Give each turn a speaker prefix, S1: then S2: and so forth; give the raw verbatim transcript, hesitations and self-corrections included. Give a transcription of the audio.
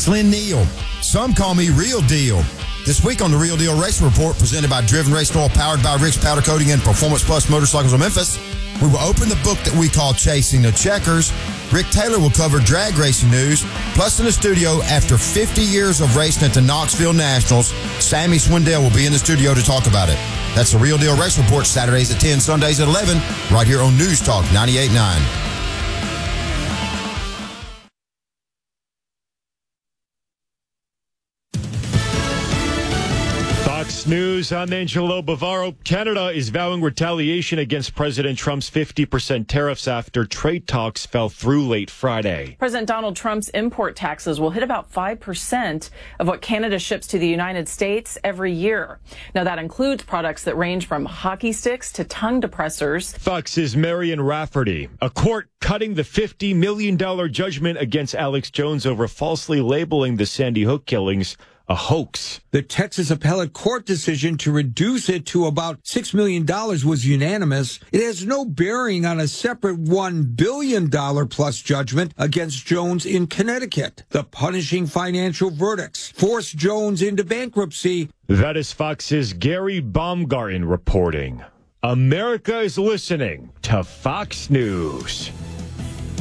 S1: It's Lynn Neal. Some call me Real Deal. This week on the Real Deal Racing Report, presented by Driven Racing Oil, powered by Rick's Powder Coating and Performance Plus Motorcycles of Memphis, we will open the book that we call Chasing the Checkers. Rick Taylor will cover drag racing news. Plus, in the studio, after fifty years of racing at the Knoxville Nationals, Sammy Swindell will be in the studio to talk about it. That's the Real Deal Race Report, Saturdays at ten, Sundays at eleven, right here on News Talk ninety-eight point nine.
S2: Fox News, I'm Angelo Bavaro. Canada is vowing retaliation against President Trump's fifty percent tariffs after trade talks fell through late Friday.
S3: President Donald Trump's import taxes will hit about five percent of what Canada ships to the United States every year. Now, that includes products that range from hockey sticks to tongue depressors.
S2: Fox's Marion Rafferty. A court cutting the fifty million dollars judgment against Alex Jones over falsely labeling the Sandy Hook killings a hoax.
S4: The Texas appellate court decision to reduce it to about six million dollars was unanimous. It has no bearing on a separate one billion dollars plus judgment against Jones in Connecticut. The punishing financial verdicts forced Jones into bankruptcy.
S2: That is Fox's Gary Baumgarten reporting. America is listening to Fox News.